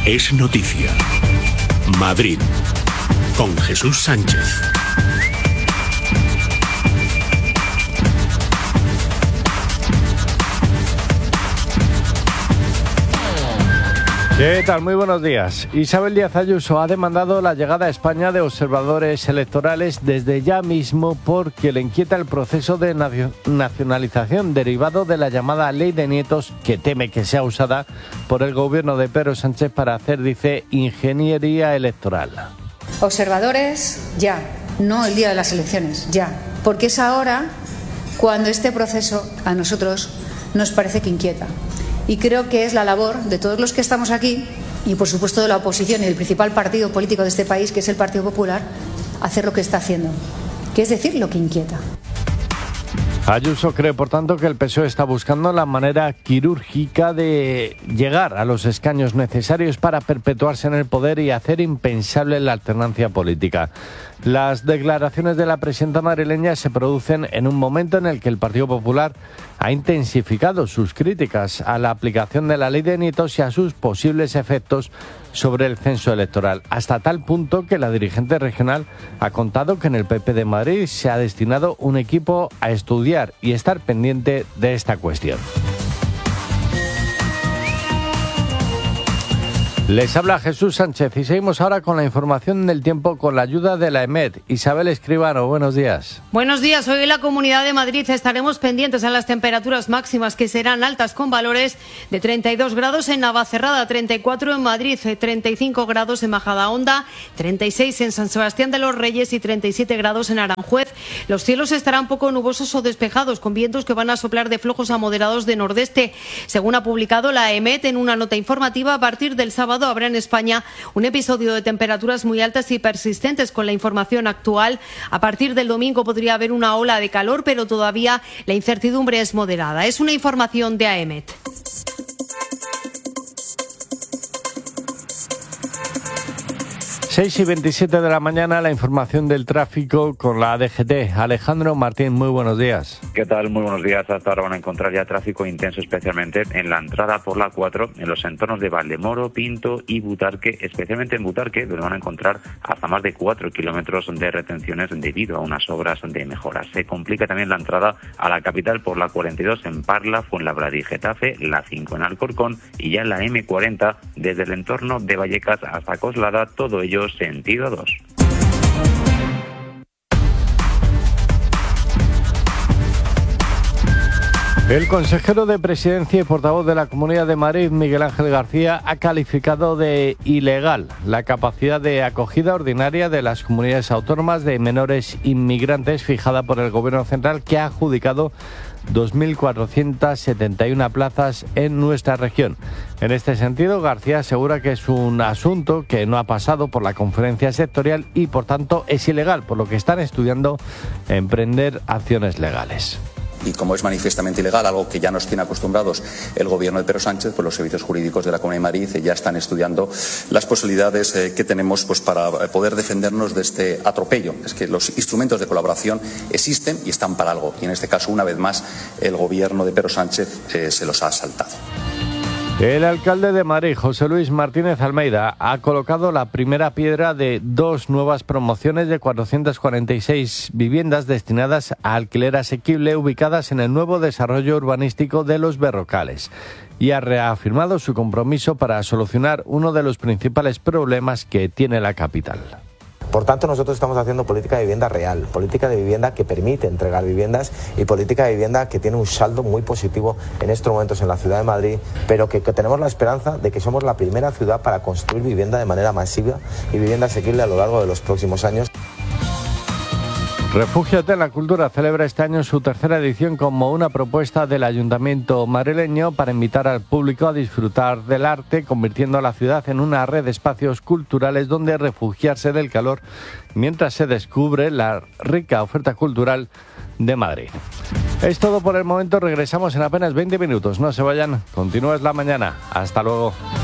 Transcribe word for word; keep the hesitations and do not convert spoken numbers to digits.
Es noticia. Madrid, con Jesús Sánchez. ¿Qué tal? Muy buenos días. Isabel Díaz Ayuso ha demandado la llegada a España de observadores electorales desde ya mismo porque le inquieta el proceso de nacionalización derivado de la llamada Ley de Nietos, que teme que sea usada por el gobierno de Pedro Sánchez para hacer, dice, ingeniería electoral. Observadores, ya. No el día de las elecciones, ya. Porque es ahora cuando este proceso a nosotros nos parece que inquieta. Y creo que es la labor de todos los que estamos aquí y, por supuesto, de la oposición y del principal partido político de este país, que es el Partido Popular, hacer lo que está haciendo, que es decir, lo que inquieta. Ayuso cree, por tanto, que el P S O E está buscando la manera quirúrgica de llegar a los escaños necesarios para perpetuarse en el poder y hacer impensable la alternancia política. Las declaraciones de la presidenta madrileña se producen en un momento en el que el Partido Popular ha intensificado sus críticas a la aplicación de la Ley de Nietos y a sus posibles efectos sobre el censo electoral, hasta tal punto que la dirigente regional ha contado que en el P P de Madrid se ha destinado un equipo a estudiar y estar pendiente de esta cuestión. Les habla Jesús Sánchez y seguimos ahora con la información del tiempo con la ayuda de la EMET. Isabel Escribano, buenos días. Buenos días. Hoy en la Comunidad de Madrid estaremos pendientes a las temperaturas máximas, que serán altas, con valores de treinta y dos grados en Navacerrada, treinta y cuatro en Madrid, treinta y cinco grados en Majadahonda, treinta y seis en San Sebastián de los Reyes y treinta y siete grados en Aranjuez. Los cielos estarán poco nubosos o despejados, con vientos que van a soplar de flojos a moderados de nordeste. Según ha publicado la EMET en una nota informativa, a partir del sábado habrá en España un episodio de temperaturas muy altas y persistentes. Con la información actual, a partir del domingo podría haber una ola de calor, pero todavía la incertidumbre es moderada. Es una información de AEMET. seis y veintisiete de la mañana, la información del tráfico con la D G T. Alejandro Martín, muy buenos días. ¿Qué tal? Muy buenos días. Hasta ahora van a encontrar ya tráfico intenso, especialmente en la entrada por la cuatro, en los entornos de Valdemoro, Pinto y Butarque, especialmente en Butarque, donde van a encontrar hasta más de cuatro kilómetros de retenciones debido a unas obras de mejora. Se complica también la entrada a la capital por la cuarenta y dos en Parla, Fuenlabrada y Getafe, la cinco en Alcorcón y ya en la eme cuarenta desde el entorno de Vallecas hasta Coslada, todo ello sentido dos. El consejero de Presidencia y portavoz de la Comunidad de Madrid, Miguel Ángel García, ha calificado de ilegal la capacidad de acogida ordinaria de las comunidades autónomas de menores inmigrantes fijada por el Gobierno central, que ha adjudicado dos mil cuatrocientas setenta y una plazas en nuestra región. En este sentido, García asegura que es un asunto que no ha pasado por la conferencia sectorial y, por tanto, es ilegal, por lo que están estudiando emprender acciones legales. Y como es manifiestamente ilegal, algo que ya nos tiene acostumbrados el gobierno de Pedro Sánchez, pues los servicios jurídicos de la Comunidad de Madrid ya están estudiando las posibilidades eh, que tenemos pues, para poder defendernos de este atropello. Es que los instrumentos de colaboración existen y están para algo. Y en este caso, una vez más, el gobierno de Pedro Sánchez eh, se los ha saltado. El alcalde de Madrid, José Luis Martínez Almeida, ha colocado la primera piedra de dos nuevas promociones de cuatrocientas cuarenta y seis viviendas destinadas a alquiler asequible ubicadas en el nuevo desarrollo urbanístico de Los Berrocales, y ha reafirmado su compromiso para solucionar uno de los principales problemas que tiene la capital. Por tanto, nosotros estamos haciendo política de vivienda real, política de vivienda que permite entregar viviendas y política de vivienda que tiene un saldo muy positivo en estos momentos en la ciudad de Madrid, pero que, que tenemos la esperanza de que somos la primera ciudad para construir vivienda de manera masiva y vivienda asequible a lo largo de los próximos años. Refúgiate en la Cultura celebra este año su tercera edición como una propuesta del Ayuntamiento madrileño para invitar al público a disfrutar del arte, convirtiendo a la ciudad en una red de espacios culturales donde refugiarse del calor mientras se descubre la rica oferta cultural de Madrid. Es todo por el momento, regresamos en apenas veinte minutos. No se vayan, continúa la mañana. Hasta luego.